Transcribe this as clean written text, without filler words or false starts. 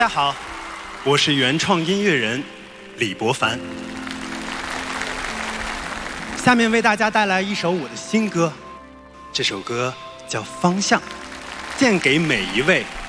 大家好，我是原创音乐人李博凡。下面为大家带来一首我的新歌，这首歌叫《方向》，献给每一位